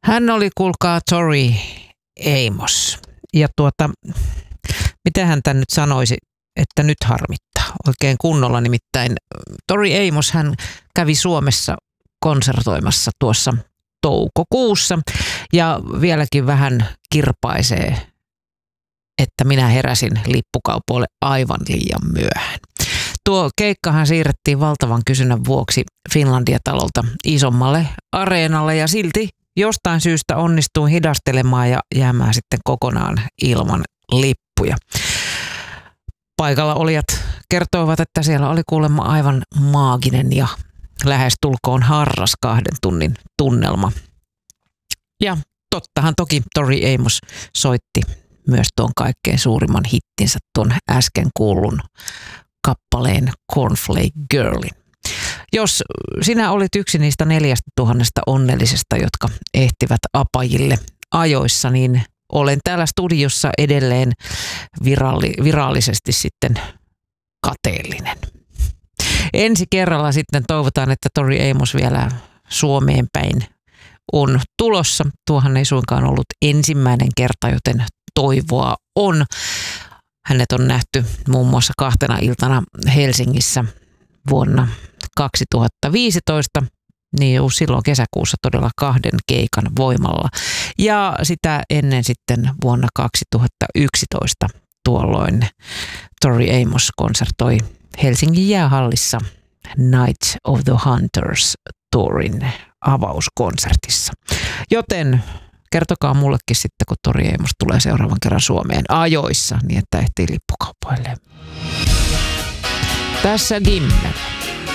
Hän oli, kuulkaa, Tori Amos. Ja mitä hän tän nyt sanoisi, että nyt harmittaa oikein kunnolla. Nimittäin Tori Amos, hän kävi Suomessa konsertoimassa tuossa toukokuussa ja vieläkin vähän kirpaisee, että minä heräsin lippukaupoille aivan liian myöhään. Tuo keikkahan siirrettiin valtavan kysynnän vuoksi Finlandia-talolta isommalle areenalle ja silti jostain syystä onnistuu hidastelemaan ja jäämään sitten kokonaan ilman lippuja. Paikalla olijat kertoivat, että siellä oli kuulemma aivan maaginen ja lähestulkoon harras 2 tunnin tunnelma. Ja tottahan toki Tori Amos soitti myös tuon kaikkein suurimman hittinsä, tuon äsken kuullun kappaleen Cornflake Girlin. Jos sinä olit yksi niistä 4000 onnellisesta, jotka ehtivät apajille ajoissa, niin olen täällä studiossa edelleen virallisesti sitten kateellinen. Ensi kerralla sitten toivotaan, että Tori Amos vielä Suomeen päin on tulossa. Tuohan ei suinkaan ollut ensimmäinen kerta, joten toivoa on. Hänet on nähty muun muassa 2 iltana Helsingissä vuonna 2015, niin silloin kesäkuussa todella 2 keikan voimalla. Ja sitä ennen sitten vuonna 2011 tuolloin Tori Amos konsertoi Helsingin jäähallissa Night of the Hunters Tourin avauskonsertissa. Joten kertokaa mullekin sitten, kun Tori Amos tulee seuraavan kerran Suomeen ajoissa, niin että ehtii lippukaupoille. Tässä Gimmel.